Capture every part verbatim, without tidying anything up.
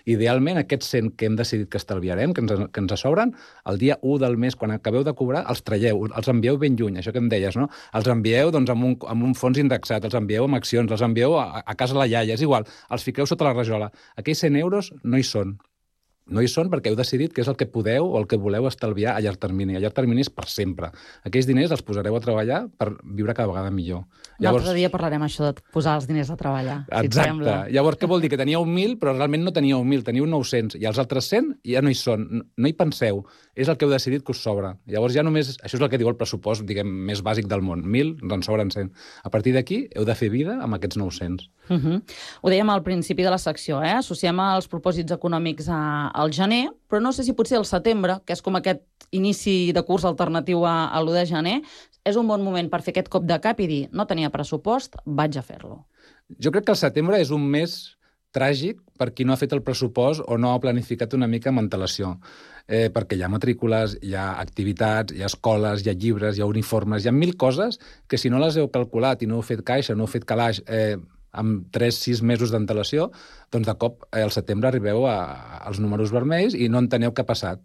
Idealment, aquests cent que hem decidit que estalviarem, que ens, que ens sobren, el dia u del mes, quan acabeu de cobrar, els traieu, els envieu ben lluny, això que em deies, no? Els envieu doncs, amb, un, amb un fons indexat, els envieu amb accions, els envieu a, a casa la iaia, és igual, els fiqueu sota la rajola. Aquells cent euros no hi són. No hi són perquè heu decidit que és el que podeu o el que voleu estalviar a llarg termini. A llarg termini és per sempre. Aquells diners els posareu a treballar per viure cada vegada millor. Llavors... L'altre dia parlarem això de posar els diners a treballar, si et Exacte. sembla. Llavors, què vol dir? Que teníeu mil, però realment no teníeu mil, teníeu nou-cents, i els altres cent ja no hi són. No hi penseu. És el que heu decidit que us sobra. Llavors ja només... Això és el que diu el pressupost, diguem, més bàsic del món. mil, ens en sobren cent. A partir d'aquí, heu de fer vida amb aquests nou-cents. Uh -huh. Ho dèiem al principi de la secció, eh? Associem els propòsits econòmics a, al gener, però no sé si potser al setembre, que és com aquest inici de curs alternatiu a, a l'u de gener, és un bon moment per fer aquest cop de cap i dir, no tenia pressupost, vaig a fer-lo. Jo crec que el setembre és un mes tràgic per qui no ha fet el pressupost o no ha planificat una mica amb antelació. Eh, perquè hi ha matrícules, hi ha activitats, hi ha escoles, hi ha llibres, hi ha uniformes, hi ha mil coses que si no les heu calculat i no heu fet caixa, no heu fet calaix eh, amb tres sis mesos d'antelació, doncs de cop eh, al setembre arribeu a, als números vermells i no enteneu què ha passat.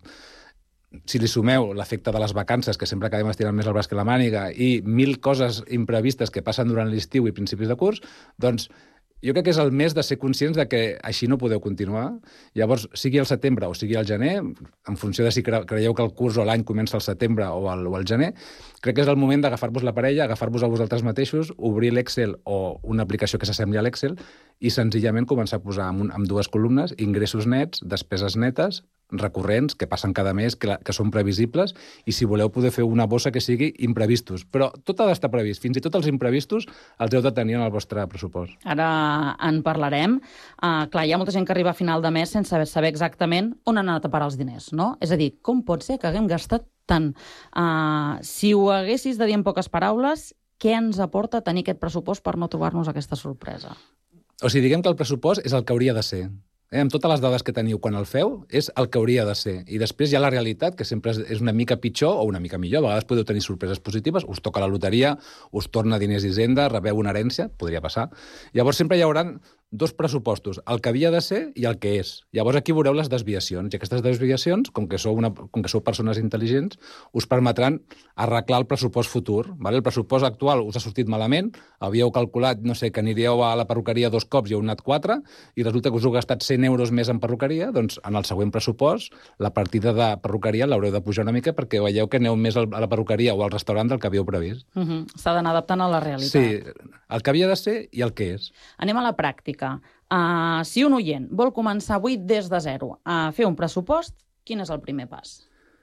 Si li sumeu l'efecte de les vacances, que sempre acabem estirant més el braç que la màniga, i mil coses imprevistes que passen durant l'estiu i principis de curs, doncs jo crec que és el mes de ser conscients de que així no podeu continuar. Llavors, sigui el setembre o sigui el gener, en funció de si creieu que el curs o l'any comença al setembre o al, o al gener, crec que és el moment d'agafar-vos la parella, agafar-vos a vosaltres mateixos, obrir l'Excel o una aplicació que s'assembli a l'Excel i senzillament començar a posar en, un, en dues columnes ingressos nets, despeses netes, recurrents, que passen cada mes, que, la, que són previsibles, i si voleu poder fer una bossa que sigui imprevistos. Però tot ha d'estar previst. Fins i tot els imprevistos els heu de tenir en el vostre pressupost. Ara en parlarem. Uh, clar, hi ha molta gent que arriba a final de mes sense saber exactament on han anat a parar els diners, no? És a dir, com pot ser que haguem gastat tant? Uh, si ho haguessis de dir en poques paraules, què ens aporta tenir aquest pressupost per no trobar-nos aquesta sorpresa? O sigui, diguem que el pressupost és el que hauria de ser. Eh, amb totes les dades que teniu quan el feu, és el que hauria de ser. I després hi ha la realitat, que sempre és una mica pitjor o una mica millor. A vegades podeu tenir sorpreses positives, us toca la loteria, us torna diners d'Hisenda, rebeu una herència, podria passar. Llavors sempre hi haurà dos pressupostos, el que havia de ser i el que és. Llavors aquí veureu les desviacions. I aquestes desviacions, com que sou, una, com que sou persones intel·ligents, us permetran arreglar el pressupost futur. Vale? El pressupost actual us ha sortit malament, havíeu calculat, no sé, que aniríeu a la perruqueria dos cops i heu anat quatre, i resulta que us heu gastat cent euros més en perruqueria, doncs en el següent pressupost la partida de perruqueria l'haureu de pujar una mica perquè veieu que aneu més a la perruqueria o al restaurant del que havíeu previst. Uh -huh. S'ha d'anar adaptant a la realitat. Sí, el que havia de ser i el que és. Anem a la pràctica. Uh, si un oient vol començar avui des de zero a fer un pressupost, quin és el primer pas?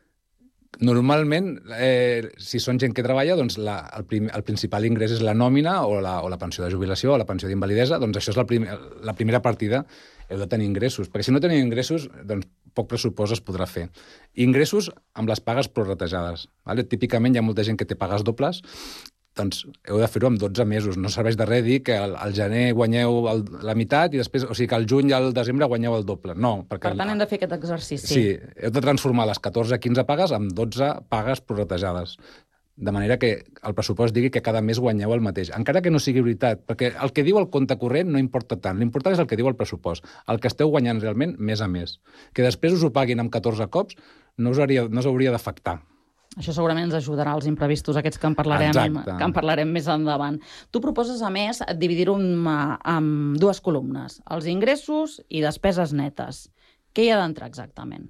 Normalment, eh, si són gent que treballa, doncs la, el, prim, el principal ingrés és la nòmina o la, o la pensió de jubilació o la pensió d'invalidesa, doncs això és la, prim, la primera partida. Heu de tenir ingressos, perquè si no teniu ingressos, doncs poc pressupost es podrà fer. Ingressos amb les pagues prorratejades. Vale? Típicament hi ha molta gent que té pagues dobles, doncs heu de fer-ho amb dotze mesos. No serveix de res dir que al, al gener guanyeu el, la meitat i després, o sigui, que al juny i al desembre guanyeu el doble. No, perquè... Per tant, hem de fer aquest exercici. Sí, heu de transformar les catorze quinze pagues en dotze pagues prorratejades. De manera que el pressupost digui que cada mes guanyeu el mateix. Encara que no sigui veritat, perquè el que diu el compte corrent no importa tant. L'important és el que diu el pressupost. El que esteu guanyant realment, mes a mes. Que després us ho paguin amb catorze cops no us, hauria, no us hauria d'afectar. Això segurament ens ajudarà als imprevistos, aquests que en parlarem, que en parlarem més endavant. Tu proposes, a més, dividir-ho en, en dues columnes, els ingressos i despeses netes. Què hi ha d'entrar exactament?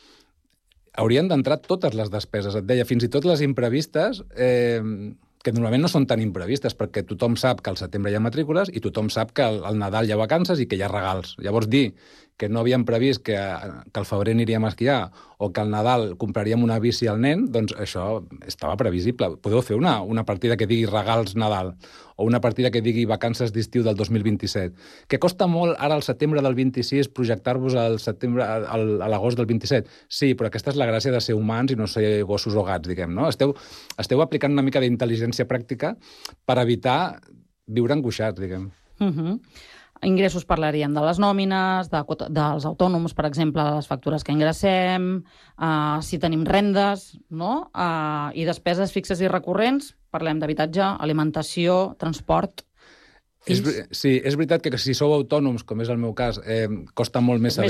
Haurien d'entrar totes les despeses. Et deia, fins i tot les imprevistes, eh, que normalment no són tan imprevistes, perquè tothom sap que al setembre hi ha matrícules i tothom sap que al, al Nadal hi ha vacances i que hi ha regals. Llavors, dir que no havíem previst que, que al febrer aniríem a esquiar o que al Nadal compraríem una bici al nen, doncs això estava previsible. Podeu fer una, una partida que digui regals Nadal o una partida que digui vacances d'estiu del dos mil vint-i-set. Que costa molt ara al setembre del vint-i-sis projectar-vos al setembre, al, a l'agost del vint-i-set. Sí, però aquesta és la gràcia de ser humans i no ser gossos o gats, diguem, no? Esteu, esteu aplicant una mica d'intel·ligència pràctica per evitar viure angoixats, diguem. Uh -huh. Ingressos parlaríem de les nòmines, de, dels autònoms, per exemple, les factures que ingressem, uh, si tenim rendes, no? Uh, i despeses fixes i recurrents, parlem d'habitatge, alimentació, transport... És, sí, és veritat que si sou autònoms, com és el meu cas, eh, costa molt més saber...